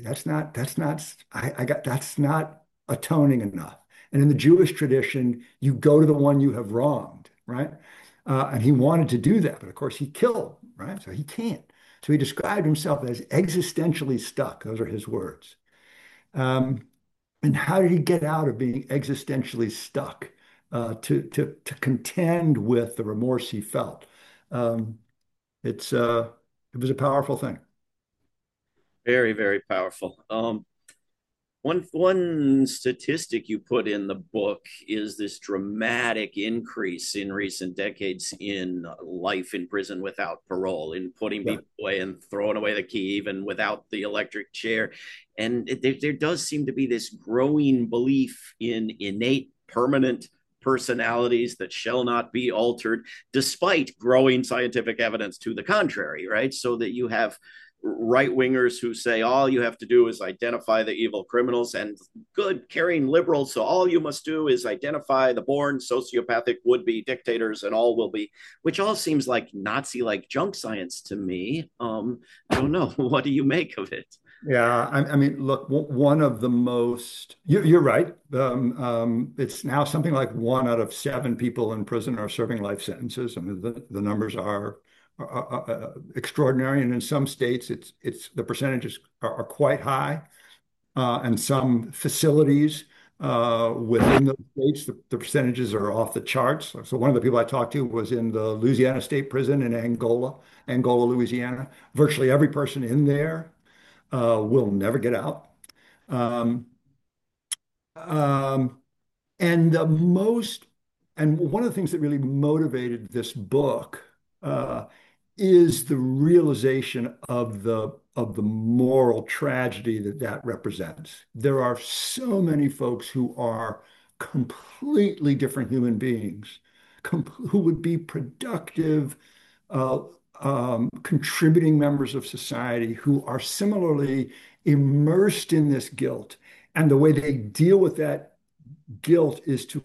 that's not atoning enough. And in the Jewish tradition, you go to the one you have wronged, right? And he wanted to do that, but of course he killed, right? So he can't. So he described himself as existentially stuck. Those are his words. Um, and how did he get out of being existentially stuck to contend with the remorse he felt? Um, it was a powerful thing. Very, very powerful. One statistic you put in the book is this dramatic increase in recent decades in life in prison without parole, in putting Yeah. people away and throwing away the key, even without the electric chair. And there does seem to be this growing belief in innate, permanent personalities that shall not be altered, despite growing scientific evidence to the contrary, right? So that you have right wingers who say all you have to do is identify the evil criminals, and good, caring liberals. So all you must do is identify the born sociopathic would be dictators, and all will be, which all seems like Nazi like junk science to me. I don't know. What do you make of it? Yeah, I mean, look, one of the most, you're right. It's now something like 1 out of 7 people in prison are serving life sentences. I mean, the numbers are extraordinary, and in some states, it's the percentages are quite high, and some facilities within those states, the percentages are off the charts. So one of the people I talked to was in the Louisiana State Prison in Angola, Louisiana. Virtually every person in there will never get out. Um, um, and the most, and one of the things that really motivated this book uh, is the realization of the moral tragedy that that represents. There are so many folks who are completely different human beings, who would be productive, uh, contributing members of society who are similarly immersed in this guilt. And the way they deal with that guilt is to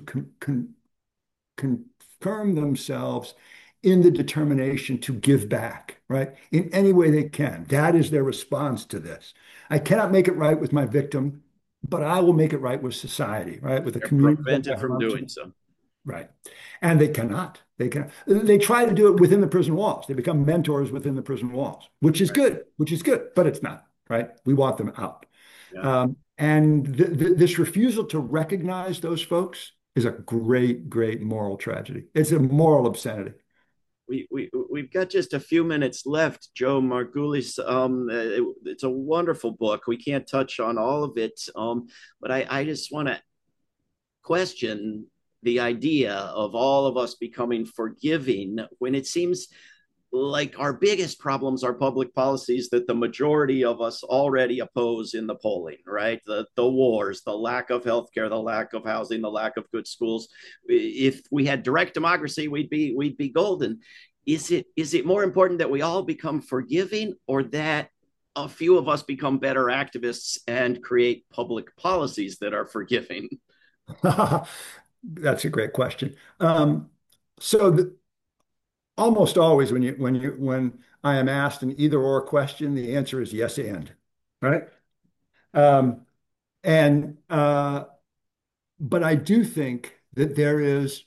confirm themselves in the determination to give back, right? In any way they can. That is their response to this. I cannot make it right with my victim, but I will make it right with society, right? With the They're community that prevented from belongs doing to. so. Right. And they cannot. They can. They try to do it within the prison walls. They become mentors within the prison walls, Right. which is good, but it's not, right? We want them out. Yeah. And this refusal to recognize those folks is a great, great moral tragedy. It's a moral obscenity. We've got just a few minutes left, Joe Margulis. It's a wonderful book. We can't touch on all of it, but I just want to question the idea of all of us becoming forgiving when it seems like our biggest problems are public policies that the majority of us already oppose in the polling, right? The wars, the lack of healthcare, the lack of housing, the lack of good schools. If we had direct democracy, we'd be golden. Is it more important that we all become forgiving, or that a few of us become better activists and create public policies that are forgiving? That's a great question. So almost always when I am asked an either or question, the answer is yes and, right? Um, and but I do think that there is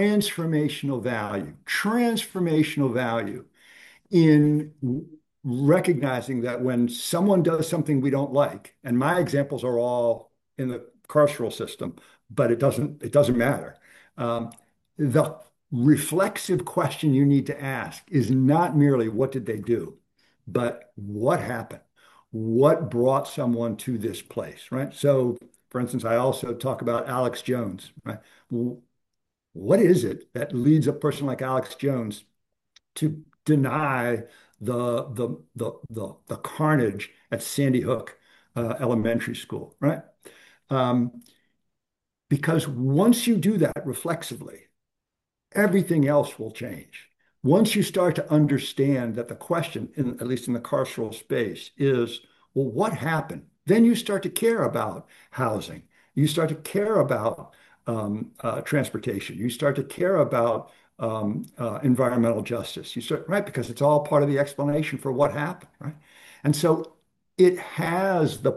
transformational value in recognizing that when someone does something we don't like, and my examples are all in the carceral system, but it doesn't matter. The reflexive question you need to ask is not merely what did they do, but what happened? What brought someone to this place, right? So, for instance, I also talk about Alex Jones, right? What is it that leads a person like Alex Jones to deny the carnage at Sandy Hook Elementary School, right? Um, because once you do that reflexively, everything else will change. Once you start to understand that the question, at least in the carceral space, is, well, what happened? Then you start to care about housing. You start to care about transportation. You start to care about environmental justice. Right, because it's all part of the explanation for what happened, right? And so it has the